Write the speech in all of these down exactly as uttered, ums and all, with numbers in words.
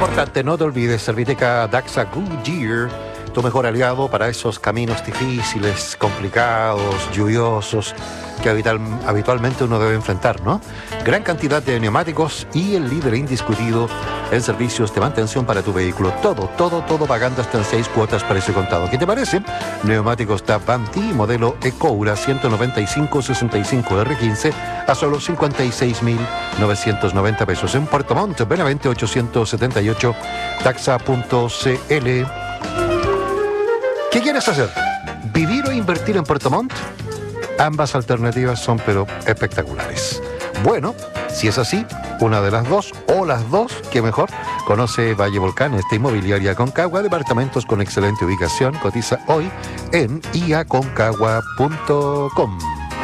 Importante, no te olvides, Serviteca Daxa Goodyear, tu mejor aliado para esos caminos difíciles, complicados, lluviosos, que habital, habitualmente uno debe enfrentar, ¿no? Gran cantidad de neumáticos y el líder indiscutido en servicios de mantención para tu vehículo. Todo, todo, todo pagando hasta en seis cuotas precio contado. ¿Qué te parece? Neumáticos T A P Banti, modelo Ecoura ciento noventa y cinco sesenta y cinco R quince a solo cincuenta y seis mil novecientos noventa pesos. En Puerto Montt, Benavente ochocientos setenta y ocho, taxa punto c l. ¿Qué quieres hacer? ¿Vivir o invertir en Puerto Montt? Ambas alternativas son pero espectaculares. Bueno, si es así, una de las dos o las dos, que mejor, conoce Valle Volcán, esta inmobiliaria Aconcagua, departamentos con excelente ubicación. Cotiza hoy en i a concagua punto com.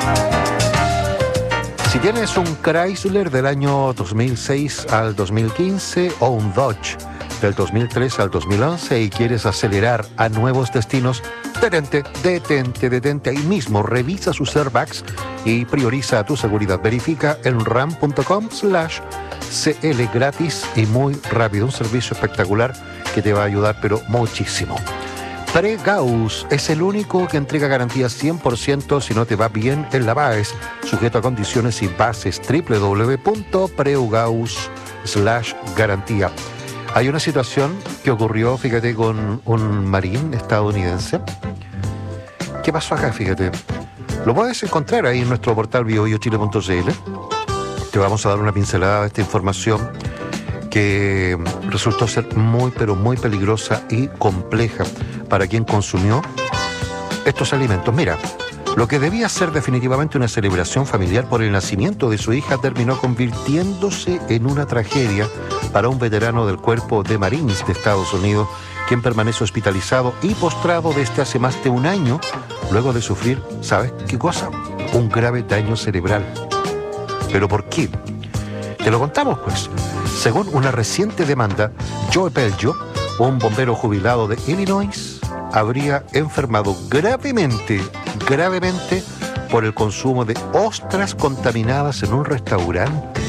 Si tienes un Chrysler del año dos mil seis al dos mil quince o un Dodge del dos mil tres al dos mil once y quieres acelerar a nuevos destinos, detente, detente, detente ahí mismo, revisa sus airbags y prioriza tu seguridad. Verifica en ram punto com slash cl gratis y muy rápido. Un servicio espectacular que te va a ayudar pero muchísimo. Pre-Gauss es el único que entrega garantía cien por ciento si no te va bien en la B A E S, sujeto a condiciones y bases. doble u doble u doble u punto preugaus slash garantía. Hay una situación que ocurrió, fíjate, con un marín estadounidense. ¿Qué pasó acá? Fíjate. Lo puedes encontrar ahí en nuestro portal bio bio chile punto c l. Te vamos a dar una pincelada de esta información que resultó ser muy, pero muy peligrosa y compleja para quien consumió estos alimentos. Mira, lo que debía ser definitivamente una celebración familiar por el nacimiento de su hija terminó convirtiéndose en una tragedia para un veterano del Cuerpo de Marines de Estados Unidos, quien permanece hospitalizado y postrado desde hace más de un año, luego de sufrir, ¿sabes qué cosa? Un grave daño cerebral. ¿Pero por qué? Te lo contamos, pues. Según una reciente demanda, Joe Belgio, un bombero jubilado de Illinois, habría enfermado gravemente, gravemente por el consumo de ostras contaminadas en un restaurante.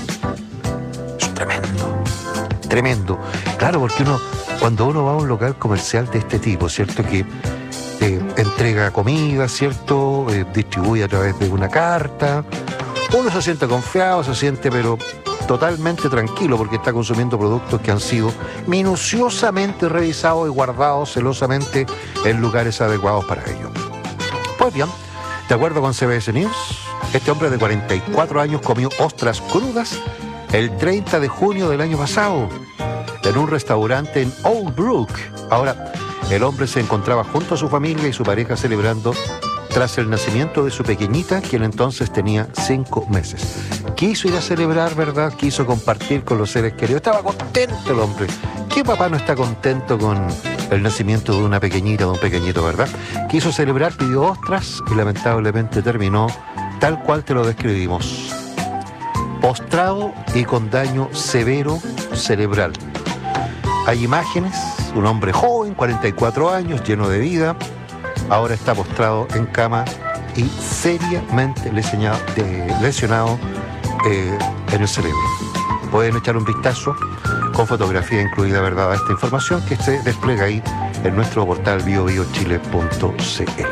Es tremendo, tremendo. Claro, porque uno, cuando uno va a un local comercial de este tipo, ¿cierto? Que eh, entrega comida, ¿cierto? Eh, distribuye a través de una carta. Uno se siente confiado, se siente pero totalmente tranquilo porque está consumiendo productos que han sido minuciosamente revisados y guardados celosamente en lugares adecuados para ello. Pues bien, de acuerdo con C B S News, este hombre de cuarenta y cuatro años comió ostras crudas el treinta de junio del año pasado en un restaurante en Old Brook. Ahora, el hombre se encontraba junto a su familia y su pareja celebrando tras el nacimiento de su pequeñita, quien entonces tenía cinco meses. Quiso ir a celebrar, ¿verdad? Quiso compartir con los seres queridos. Estaba contento el hombre. ¿Qué papá no está contento con el nacimiento de una pequeñita, de un pequeñito, verdad? Quiso celebrar, pidió ostras y lamentablemente terminó tal cual te lo describimos. Postrado y con daño severo cerebral. Hay imágenes, un hombre joven, cuarenta y cuatro años, lleno de vida, ahora está postrado en cama y seriamente lesionado, de, lesionado eh, en el cerebro. Pueden echar un vistazo con fotografía incluida, ¿verdad?, a esta información que se despliega ahí en nuestro portal bio bio chile punto c l.